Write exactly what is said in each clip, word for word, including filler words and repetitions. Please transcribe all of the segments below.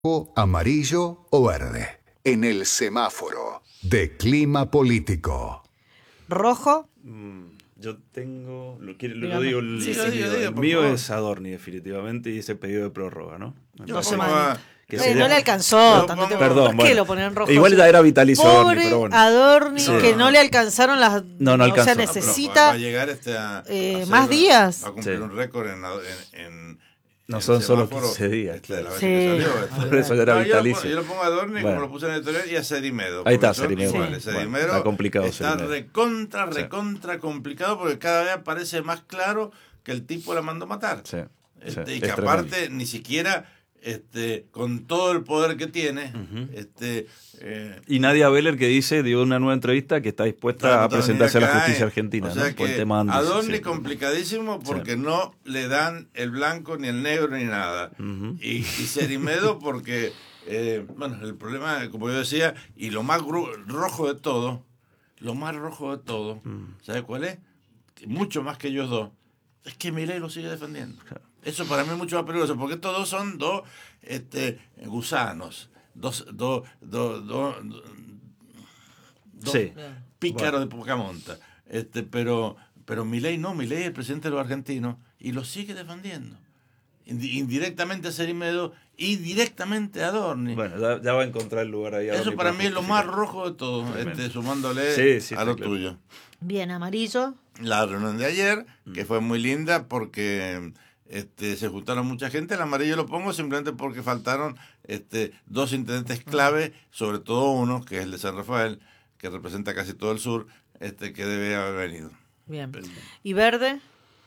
amarillo o verde. En el semáforo de clima político. ¿Rojo? Mm, yo tengo... Lo, quiero, lo, Dígame. digo, el, Sí, sí, el, diga, mío, diga, el por mío favor. es Adorni, definitivamente, y ese pedido de prórroga, ¿no? Me Yo parece pongo que- a- que Eh, sería- no le alcanzó Yo tanto pongo- tiempo. Perdón, ¿Por qué bueno. lo ponen en rojo? Igual Sí. ya era vitalicio Adorni, Pobre pero bueno. Adorni, Sí. que no le alcanzaron las... No, no O sea, alcanzó. No, pero necesita... va a llegar este a, eh, a hacer- más días. Va a cumplir Sí. un récord en, en, en No en son solo semáforo, quince días, este, de la vez Sí. que salió, este. Por eso ya era No, yo lo pongo- vitalicio. Yo lo pongo a Adorni, Bueno. como lo puse en el editorial, y a Cerimedo. Ahí está, porque son Cerimedo. iguales. Bueno, Cerimedo está complicado Está Cerimedo. recontra, Sí. recontra complicado porque cada vez parece más claro que el tipo la mandó matar. Sí, Este, sí, y es que tremendo. aparte ni siquiera este, con todo el poder que tiene, Ujú. este, eh, Y Nadia Beller, que dice, dio una nueva entrevista que está dispuesta a Tanto presentarse a la venir acá, justicia eh. argentina, O sea ¿no? Por el que tema Andes, Adorni sí. complicadísimo porque Sí. no le dan el blanco ni el negro ni nada. Ujú. Y, y Cerimedo porque, eh, bueno, el problema, como yo decía, y lo más gru- rojo de todo, lo más rojo de todo, Mm. ¿sabe cuál es? Que mucho más que ellos dos, es que Milei lo sigue defendiendo. Eso para mí es mucho más peligroso, porque estos dos son dos este, gusanos, dos, dos, dos, dos, dos Sí. pícaros de poca monta. Este, pero, pero Milei no, Milei es el presidente de los argentinos y lo sigue defendiendo. Indi- Indirectamente a Cerimedo y directamente a Adorni. Bueno, ya, ya va a encontrar el lugar ahí. Eso Adorni para mí es lo más justificar. rojo de todo, Tremendo. este, sumándole Sí, sí, a lo está claro. tuyo. Bien, amarillo. La reunión de ayer, Mm. que fue muy linda porque este, se juntaron mucha gente. El amarillo lo pongo simplemente porque faltaron este, dos intendentes clave, sobre todo uno, que es el de San Rafael, que representa casi todo el sur, este, que debe haber venido. Bien. ¿Y verde?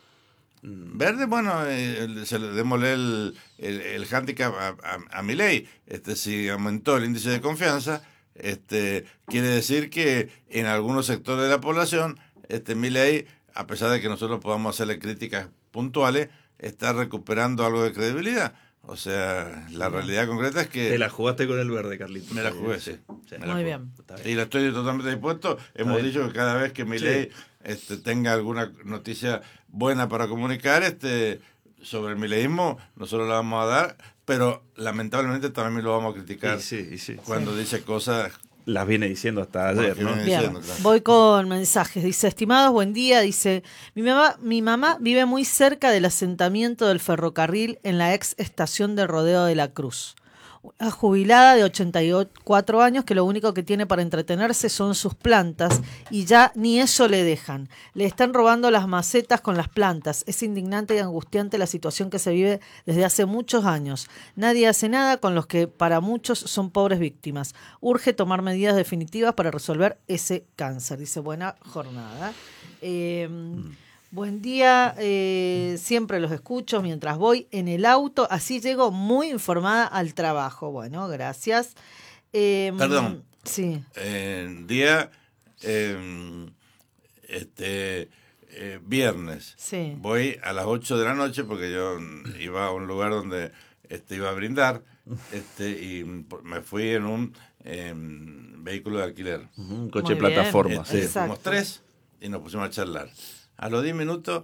Verde, bueno, eh, se le démosle el, el, el hándicap a, a, a Milei. Este, si aumentó el índice de confianza, este, quiere decir que en algunos sectores de la población, este, Milei, a pesar de que nosotros podamos hacerle críticas puntuales, está recuperando algo de credibilidad. O sea, la realidad concreta es que... Te la jugaste con el verde, Carlito. Me la jugué, sí. Sí. Me la Muy jugué. bien. Está bien. Y la estoy totalmente dispuesto. Hemos bien. dicho que cada vez que Milei Sí. este, tenga alguna noticia buena para comunicar este, sobre el mileísmo, nosotros la vamos a dar, pero lamentablemente también lo vamos a criticar Y sí, y sí. cuando dice cosas... Las viene diciendo hasta ayer, que ¿no? viene Bien, diciendo, claro. voy con mensajes. Dice, estimados, buen día. Dice, mi mamá, mi mamá vive muy cerca del asentamiento del ferrocarril en la ex estación de Rodeo de la Cruz. Una jubilada de ochenta y cuatro años que lo único que tiene para entretenerse son sus plantas y ya ni eso le dejan. Le están robando las macetas con las plantas. Es indignante y angustiante la situación que se vive desde hace muchos años. Nadie hace nada con los que para muchos son pobres víctimas. Urge tomar medidas definitivas para resolver ese cáncer. Dice, buena jornada. Eh, Buen día, eh, siempre los escucho mientras voy en el auto, así llego muy informada al trabajo. Bueno, gracias. Eh, Perdón. Sí. Eh, día eh, este eh, viernes. Sí. Voy a las ocho de la noche porque yo iba a un lugar donde este, iba a brindar este, y me fui en un eh, vehículo de alquiler. Ujú, un coche Muy de bien. plataforma, Este, sí. Exacto. fuimos tres y nos pusimos a charlar. A los diez minutos,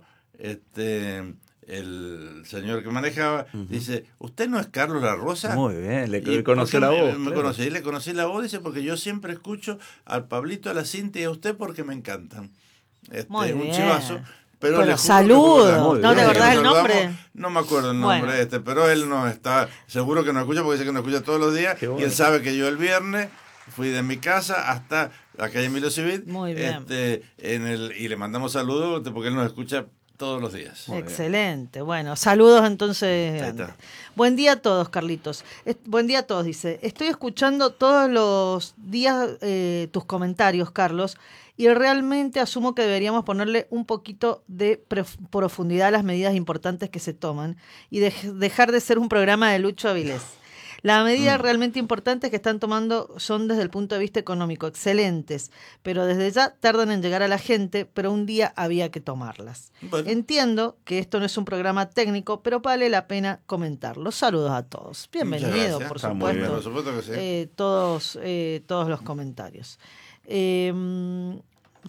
este, el señor que manejaba dice, ¿usted no es Carlos La Rosa? Muy bien, le ¿Y conoció por la qué me- voz. Me, claro. conocí, le conocí la voz, dice, porque yo siempre escucho al Pablito, a la Cintia y a usted porque me encantan. Este, Muy un bien. chivazo. Pero Bueno, le juro que saludos. fue ¿No verdad. te acordás Nos el nombre? saludamos. No me acuerdo el nombre Bueno. este, pero él no está, seguro que nos escucha porque dice que nos escucha todos los días. Qué Y bueno. él sabe que yo el viernes fui de mi casa hasta la calle Emilio Civil. Muy bien. Este, en el, y le mandamos saludos porque él nos escucha todos los días. Excelente. Bueno, saludos entonces. Ahí grandes. está. Buen día a todos, Carlitos. Es- buen día a todos, dice. Estoy escuchando todos los días eh, tus comentarios, Carlos, y realmente asumo que deberíamos ponerle un poquito de pre- profundidad a las medidas importantes que se toman y dej- dejar de ser un programa de Lucho Avilés. Las medidas Mm. realmente importantes que están tomando son desde el punto de vista económico excelentes, pero desde ya tardan en llegar a la gente, pero un día había que tomarlas. Bueno. Entiendo que esto no es un programa técnico, pero vale la pena comentarlo. Saludos a todos. Bienvenido, gracias. por Está muy supuesto. bien. Por supuesto que sí. eh, todos, eh, todos los comentarios. Eh,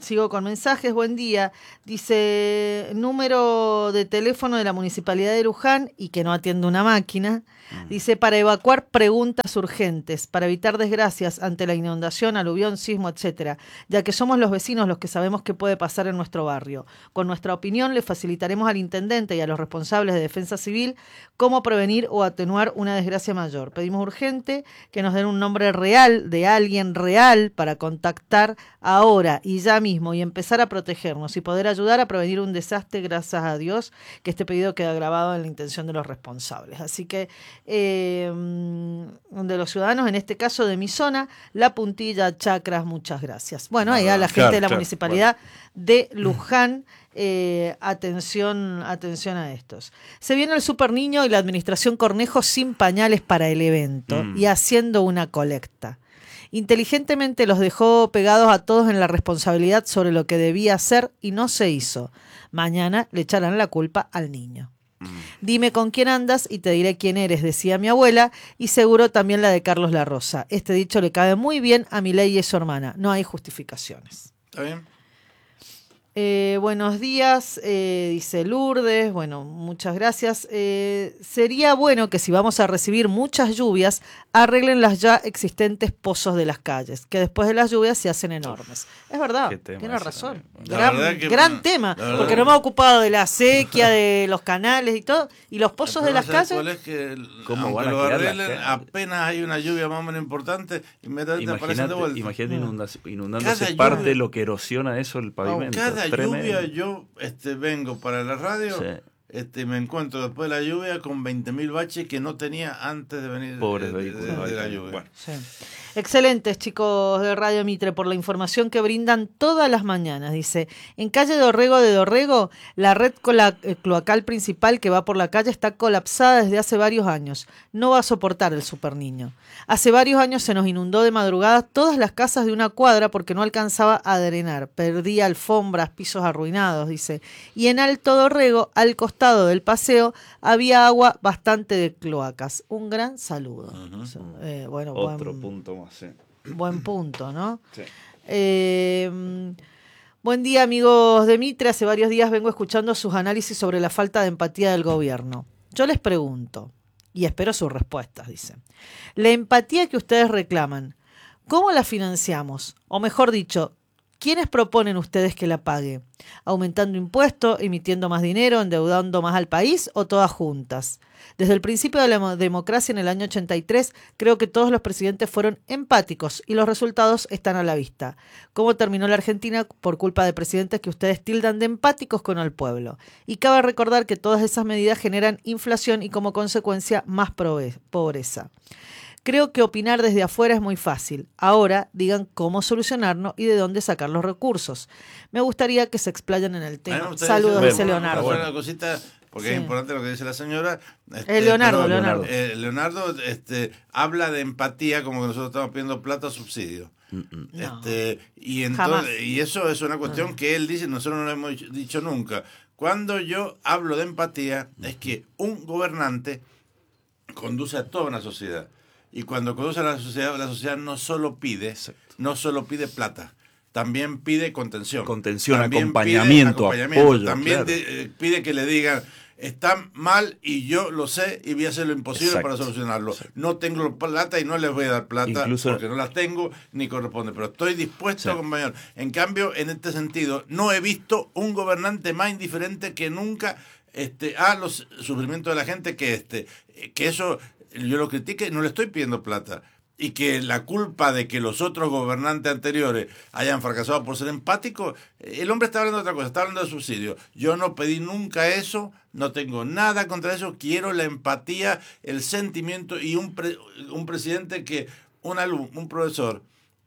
sigo con mensajes. Buen día. Dice, número de teléfono de la Municipalidad de Luján y que no atiende una máquina. Dice, para evacuar preguntas urgentes, para evitar desgracias ante la inundación, aluvión, sismo, etcétera, ya que somos los vecinos los que sabemos qué puede pasar en nuestro barrio. Con nuestra opinión le facilitaremos al intendente y a los responsables de defensa civil cómo prevenir o atenuar una desgracia mayor. Pedimos urgente que nos den un nombre real de alguien real para contactar ahora y ya mismo y empezar a protegernos y poder ayudar a prevenir un desastre, gracias a Dios que este pedido queda grabado en la intención de los responsables. Así que eh, de los ciudadanos, en este caso de mi zona, La Puntilla, Chacras, muchas gracias. Bueno, ahí a la gente claro, de la claro, Municipalidad bueno. de Luján, eh, atención, atención a estos. Se viene el Super Niño y la Administración Cornejo sin pañales para el evento mm. y haciendo una colecta. Inteligentemente los dejó pegados a todos en la responsabilidad sobre lo que debía hacer y no se hizo. Mañana le echarán la culpa al niño. Dime con quién andas y te diré quién eres, decía mi abuela, y seguro también la de Carlos La Rosa. Este dicho le cabe muy bien a Milei y su hermana. No hay justificaciones. ¿Está bien? Eh, buenos días, eh, dice Lourdes. Bueno, muchas gracias. Eh, sería bueno que si vamos a recibir muchas lluvias, arreglen las ya existentes pozos de las calles, que después de las lluvias se hacen enormes. Es verdad, tiene razón. Gran, que, gran bueno, tema, porque no me he ocupado de la sequía, de los canales y todo, y los pozos de las calles. ¿Cuál es que ¿Cómo van a lo arreglen? Apenas hay una lluvia más o menos importante, inmediatamente aparecen de vuelta. Imagínate inundación, inundándose parte de lo que erosiona eso el pavimento. Cada lluvia yo este vengo para la radio sí. este y me encuentro después de la lluvia con veinte mil baches que no tenía antes de venir Pobres de, de, de, de la lluvia. Bueno. Sí. Excelentes, chicos de Radio Mitre, por la información que brindan todas las mañanas. Dice, en calle Dorrego de Dorrego, la red cola- cloacal principal que va por la calle está colapsada desde hace varios años. No va a soportar el Super Niño. Hace varios años se nos inundó de madrugada todas las casas de una cuadra porque no alcanzaba a drenar. Perdía alfombras, pisos arruinados, dice. Y en Alto Dorrego, al costado del paseo, había agua bastante de cloacas. Un gran saludo. Uh-huh. Eh, bueno, Otro buen, punto más. Sí. Buen punto, ¿no? Sí. Eh, buen día, amigos de Mitre. Hace varios días vengo escuchando sus análisis sobre la falta de empatía del gobierno. Yo les pregunto, y espero sus respuestas, dice. La empatía que ustedes reclaman, ¿cómo la financiamos? O mejor dicho, ¿quiénes proponen ustedes que la pague? ¿Aumentando impuestos, emitiendo más dinero, endeudando más al país o todas juntas? Desde el principio de la democracia en el año ochenta y tres, creo que todos los presidentes fueron empáticos y los resultados están a la vista. ¿Cómo terminó la Argentina? Por culpa de presidentes que ustedes tildan de empáticos con el pueblo. Y cabe recordar que todas esas medidas generan inflación y como consecuencia más pobreza. Creo que opinar desde afuera es muy fácil. Ahora digan cómo solucionarlo y de dónde sacar los recursos. Me gustaría que se explayen en el tema. Saludos, dice Leonardo. Bueno, una cosita, porque sí. es importante lo que dice la señora. Este, eh, Leonardo, pero, Leonardo. Eh, Leonardo este, habla de empatía como que nosotros estamos pidiendo plata subsidio. No, este, y, entonces, y eso es una cuestión no. que él dice, nosotros no lo hemos dicho nunca. Cuando yo hablo de empatía, es que un gobernante conduce a toda una sociedad. Y cuando conduce a la sociedad, la sociedad no solo pide, Exacto. no solo pide plata, también pide contención. Contención, también acompañamiento, pide acompañamiento, apoyo. También claro. de, pide que le digan, está mal y yo lo sé y voy a hacer lo imposible Exacto. para solucionarlo. Exacto. No tengo plata y no les voy a dar plata Incluso, porque no las tengo ni corresponde, pero estoy dispuesto sí. a acompañar. En cambio, en este sentido, no he visto un gobernante más indiferente que nunca este, a los sufrimientos de la gente que este, que eso... yo lo critiqué, no le estoy pidiendo plata. Y que la culpa de que los otros gobernantes anteriores hayan fracasado por ser empáticos, el hombre está hablando de otra cosa, está hablando de subsidio. Yo no pedí nunca eso, no tengo nada contra eso, quiero la empatía, el sentimiento y un, pre, un presidente que, un alumno, un profesor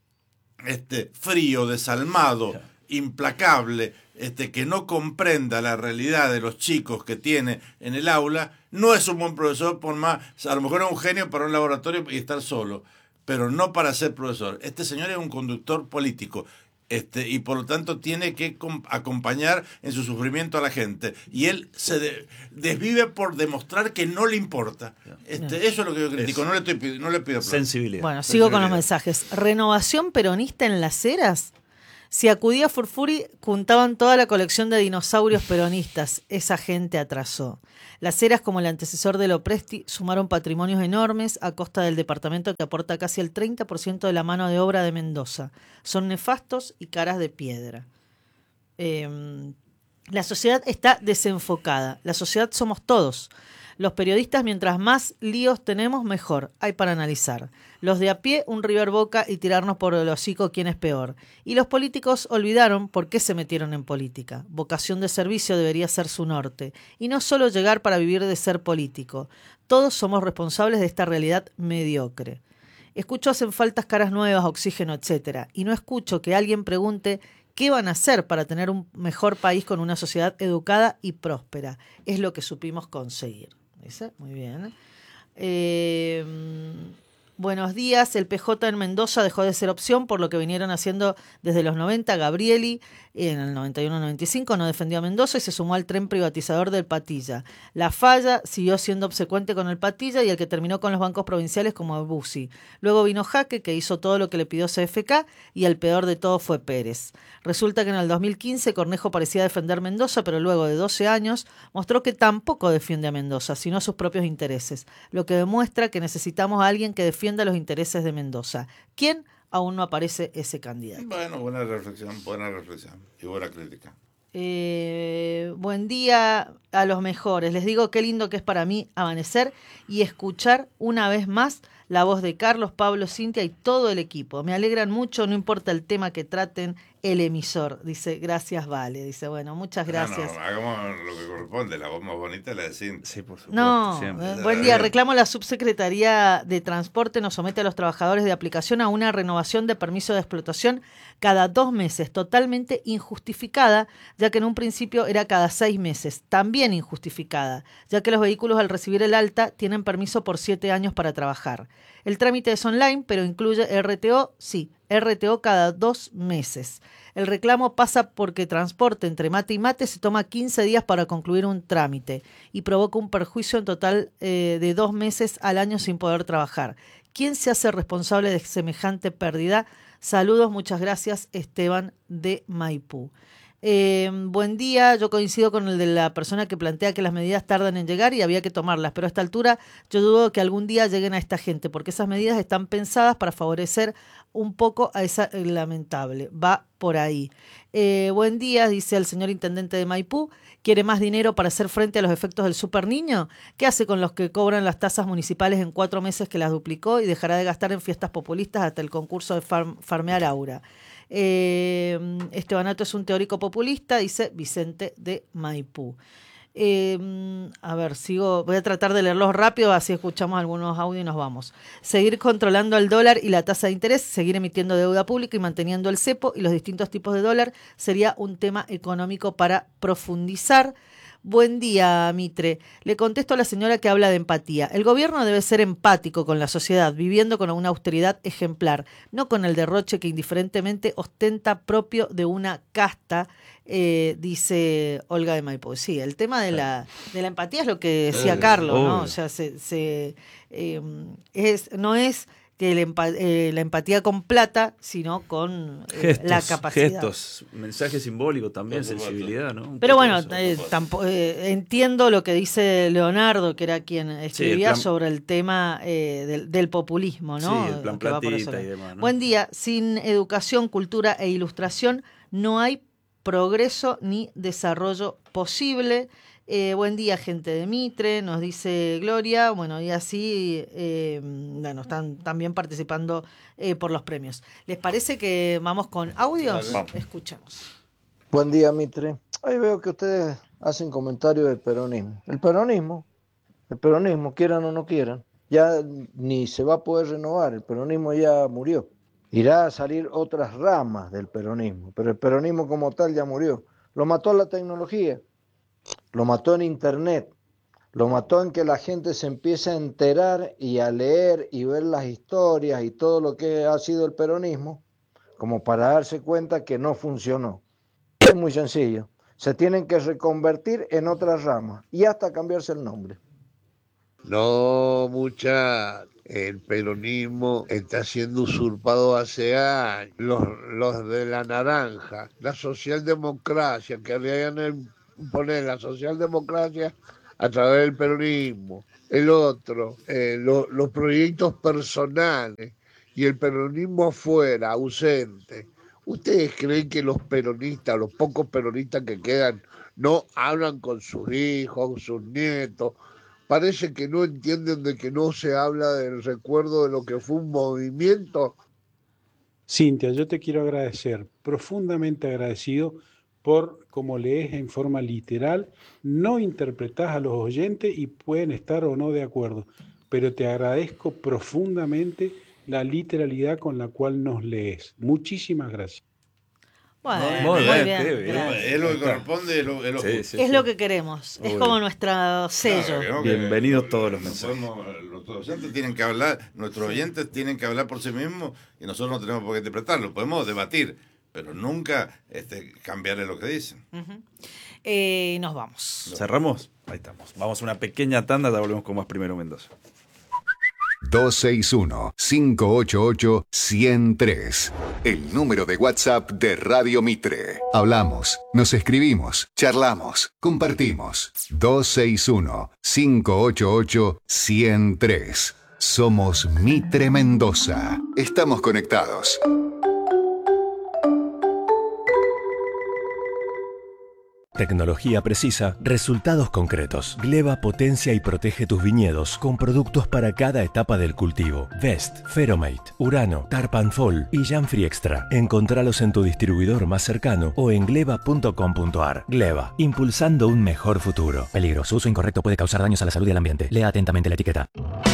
este, frío, desalmado, implacable, este, que no comprenda la realidad de los chicos que tiene en el aula, no es un buen profesor, por más, a lo mejor es un genio para un laboratorio y estar solo, pero no para ser profesor. Este señor es un conductor político, este, y por lo tanto tiene que com- acompañar en su sufrimiento a la gente. Y él se de- desvive por demostrar que no le importa. Este, eso es lo que yo critico, no le, estoy, no le pido plata. Sensibilidad. Bueno, sigo Sensibilidad. con los mensajes. ¿Renovación peronista en Las Heras? Si acudía a Furfuri, juntaban toda la colección de dinosaurios peronistas. Esa gente atrasó. Las eras, como el antecesor de Lopresti, sumaron patrimonios enormes a costa del departamento que aporta casi el treinta por ciento de la mano de obra de Mendoza. Son nefastos y caras de piedra. Eh, la sociedad está desenfocada. La sociedad somos todos. Los periodistas, mientras más líos tenemos, mejor. Hay para analizar. Los de a pie, un River Boca y tirarnos por el hocico quién es peor. Y los políticos olvidaron por qué se metieron en política. Vocación de servicio debería ser su norte. Y no solo llegar para vivir de ser político. Todos somos responsables de esta realidad mediocre. Escucho hacen faltas caras nuevas, oxígeno, etcétera. Y no escucho que alguien pregunte qué van a hacer para tener un mejor país con una sociedad educada y próspera. Es lo que supimos conseguir. ¿Dice? Muy bien. Eh, buenos días. El P J en Mendoza dejó de ser opción por lo que vinieron haciendo desde los noventa. Gabrieli, en el noventa y uno noventa y cinco, no defendió a Mendoza y se sumó al tren privatizador del Patilla. La Falla siguió siendo obsecuente con el Patilla y el que terminó con los bancos provinciales como Bussi. Luego vino Jaque, que hizo todo lo que le pidió C F K, y el peor de todo fue Pérez. Resulta que en el dos mil quince Cornejo parecía defender Mendoza, pero luego de doce años mostró que tampoco defiende a Mendoza, sino a sus propios intereses, lo que demuestra que necesitamos a alguien que defienda los intereses de Mendoza. ¿Quién? Aún no aparece ese candidato. Bueno, buena reflexión, buena reflexión y buena crítica. Eh, buen día a los mejores. Les digo qué lindo que es para mí amanecer y escuchar una vez más la voz de Carlos, Pablo, Cintia y todo el equipo. Me alegran mucho, no importa el tema que traten, el emisor. Dice, gracias, Vale. Dice, bueno, muchas gracias. No, no, hagamos lo que corresponde. La voz más bonita es la de Cintia. Sí, por supuesto. No, siempre. eh, buen día. Reclamo la Subsecretaría de Transporte nos somete a los trabajadores de aplicación a una renovación de permiso de explotación cada dos meses, totalmente injustificada, ya que en un principio era cada seis meses, también injustificada, ya que los vehículos al recibir el alta tienen permiso por siete años para trabajar. El trámite es online, pero incluye R T O, sí, R T O cada dos meses. El reclamo pasa porque transporte entre mate y mate se toma quince días para concluir un trámite y provoca un perjuicio en total eh, de dos meses al año sin poder trabajar. ¿Quién se hace responsable de semejante pérdida? Saludos, muchas gracias, Esteban de Maipú. Eh, buen día, yo coincido con el de la persona que plantea que las medidas tardan en llegar y había que tomarlas, pero a esta altura yo dudo que algún día lleguen a esta gente, porque esas medidas están pensadas para favorecer un poco a esa lamentable. Va por ahí. Eh, buen día, dice el señor intendente de Maipú. ¿Quiere más dinero para hacer frente a los efectos del super niño? ¿Qué hace con los que cobran las tasas municipales en cuatro meses que las duplicó y dejará de gastar en fiestas populistas hasta el concurso de farm, Farmear Aura? Eh, Estebanato es un teórico populista, dice Vicente de Maipú. Eh, a ver, sigo, voy a tratar de leerlos rápido, así escuchamos algunos audios y nos vamos. Seguir controlando el dólar y la tasa de interés, seguir emitiendo deuda pública y manteniendo el cepo y los distintos tipos de dólar sería un tema económico para profundizar. Buen día, Mitre. Le contesto a la señora que habla de empatía. El gobierno debe ser empático con la sociedad, viviendo con una austeridad ejemplar, no con el derroche que indiferentemente ostenta propio de una casta, eh, dice Olga de Maipú. Sí, el tema de la, de la empatía es lo que decía Eh, Carlos, ¿no? obvio. O sea, se, se, eh, es, no es que el empa- eh, la empatía con plata, sino con eh, Gestos, la capacidad. gestos, mensaje simbólico también, Por supuesto. sensibilidad, ¿no? Un Pero poco bueno, eso. eh, tampo- eh, entiendo lo que dice Leonardo, que era quien escribía plan- sobre el tema eh, del, del populismo, ¿no? Sí, el plan Que va por ese platita y lado. demás, ¿no? Buen día. Sin educación, cultura e ilustración no hay progreso ni desarrollo posible. Eh, buen día, gente de Mitre, nos dice Gloria. Bueno, y así, eh, bueno, están también participando eh, por los premios. ¿Les parece que vamos con audios? Vamos. Escuchamos. Buen día, Mitre. Ahí veo que ustedes hacen comentarios del peronismo. El peronismo, el peronismo, quieran o no quieran, ya ni se va a poder renovar. El peronismo ya murió. Irá a salir otras ramas del peronismo, pero el peronismo como tal ya murió. Lo mató la tecnología, lo mató en internet, lo mató en que la gente se empiece a enterar y a leer y ver las historias y todo lo que ha sido el peronismo, como para darse cuenta que no funcionó. Es muy sencillo. Se tienen que reconvertir en otras ramas y hasta cambiarse el nombre. No, mucha. El peronismo está siendo usurpado hace años. Los, los de la naranja, la socialdemocracia, que querían imponer la socialdemocracia a través del peronismo. El otro, eh, lo, los proyectos personales y el peronismo afuera, ausente. ¿Ustedes creen que los peronistas, los pocos peronistas que quedan, no hablan con sus hijos, sus nietos? Parece que no entienden de que no se habla del recuerdo de lo que fue un movimiento. Cintia, yo te quiero agradecer, profundamente agradecido por cómo lees en forma literal, no interpretás a los oyentes y pueden estar o no de acuerdo, pero te agradezco profundamente la literalidad con la cual nos lees. Muchísimas gracias. Bueno, muy muy bien, bien. qué bien. Gracias. Es lo que corresponde, es lo, es lo Sí, justo. sí, Es sí. lo que queremos, es Muy como bien. nuestro sello. Claro, que- Bienvenidos que- todos los no mensajes. podemos- los oyentes tienen que hablar, nuestros oyentes tienen que hablar por sí mismos y nosotros no tenemos por qué interpretarlo. Podemos debatir, pero nunca este, cambiarle lo que dicen. Ujú. Eh, nos vamos. ¿Cerramos? Ahí estamos. Vamos a una pequeña tanda, ya volvemos con más Primero Mendoza. dos seis uno, cinco ocho ocho, uno cero tres. El número de WhatsApp de Radio Mitre. Hablamos, nos escribimos, charlamos, compartimos. dos seis uno, cinco ocho ocho, uno cero tres. Somos Mitre Mendoza. Estamos conectados. Tecnología precisa, resultados concretos. Gleba potencia y protege tus viñedos con productos para cada etapa del cultivo. Vest, Feromate, Urano, Tarpanfol y Janfree Extra. Encontralos en tu distribuidor más cercano o en gleba punto com punto ar. Gleba, impulsando un mejor futuro. Peligro, su uso incorrecto puede causar daños a la salud y al ambiente. Lea atentamente la etiqueta.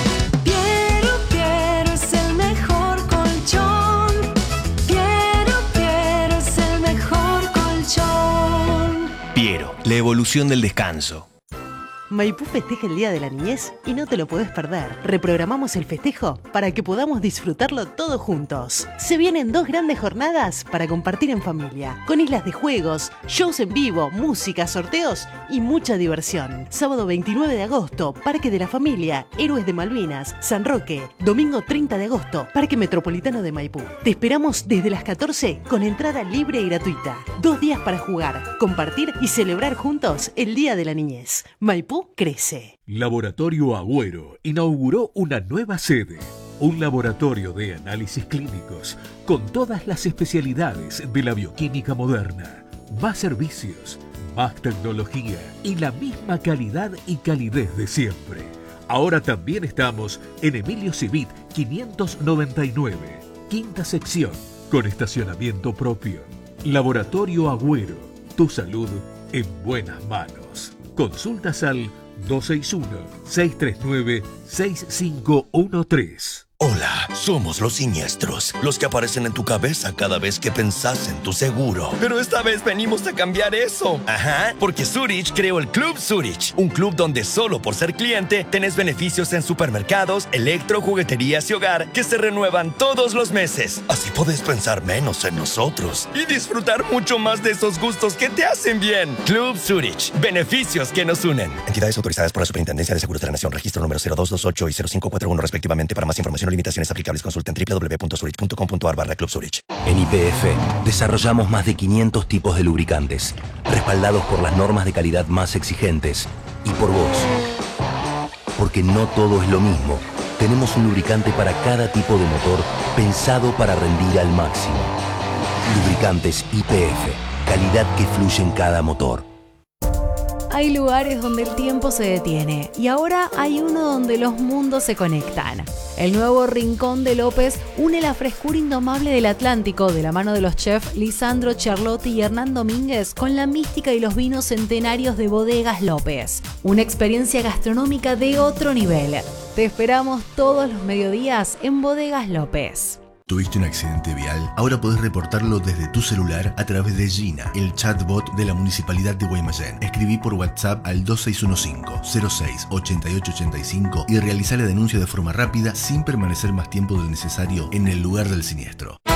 Piero, Piero es el mejor colchón. Piero, Piero es el mejor colchón. Piero, la evolución del descanso. Maipú festeja el Día de la Niñez y no te lo podés perder. Reprogramamos el festejo para que podamos disfrutarlo todos juntos. Se vienen dos grandes jornadas para compartir en familia, con islas de juegos, shows en vivo, música, sorteos y mucha diversión. Sábado veintinueve de agosto, Parque de la Familia, Héroes de Malvinas, San Roque. Domingo treinta de agosto, Parque Metropolitano de Maipú. Te esperamos desde las catorce con entrada libre y gratuita. Dos días para jugar, compartir y celebrar juntos el Día de la Niñez. Maipú crece. Laboratorio Agüero inauguró una nueva sede, un laboratorio de análisis clínicos con todas las especialidades de la bioquímica moderna, más servicios, más tecnología y la misma calidad y calidez de siempre. Ahora también estamos en Emilio Civit quinientos noventa y nueve, quinta sección, con estacionamiento propio. Laboratorio Agüero, tu salud en buenas manos. Consultas al dos seis uno, seis tres nueve, seis cinco uno tres. Hola, somos los siniestros, los que aparecen en tu cabeza cada vez que pensás en tu seguro. Pero esta vez venimos a cambiar eso. Ajá, porque Zurich creó el Club Zurich, un club donde solo por ser cliente tenés beneficios en supermercados, electro, jugueterías y hogar que se renuevan todos los meses. Así podés pensar menos en nosotros y disfrutar mucho más de esos gustos que te hacen bien. Club Zurich, beneficios que nos unen. Entidades autorizadas por la Superintendencia de Seguros de la Nación, registro número cero dos dos ocho y cero cinco cuatro uno respectivamente. Para más información o limitaciones aplicables, consulta en doble u doble u doble u punto zurich punto com punto ar barra Club Zurich. En Y P F desarrollamos más de quinientos tipos de lubricantes, respaldados por las normas de calidad más exigentes y por vos. Porque no todo es lo mismo. Tenemos un lubricante para cada tipo de motor pensado para rendir al máximo. Lubricantes Y P F, calidad que fluye en cada motor. Hay lugares donde el tiempo se detiene y ahora hay uno donde los mundos se conectan. El nuevo Rincón de López une la frescura indomable del Atlántico de la mano de los chefs Lisandro Charlotti y Hernán Domínguez con la mística y los vinos centenarios de Bodegas López. Una experiencia gastronómica de otro nivel. Te esperamos todos los mediodías en Bodegas López. ¿Tuviste un accidente vial? Ahora podés reportarlo desde tu celular a través de Gina, el chatbot de la Municipalidad de Guaymallén. Escribí por WhatsApp al dos seis uno cinco, cero seis, ocho ocho ocho cinco y realizá la denuncia de forma rápida sin permanecer más tiempo del necesario en el lugar del siniestro.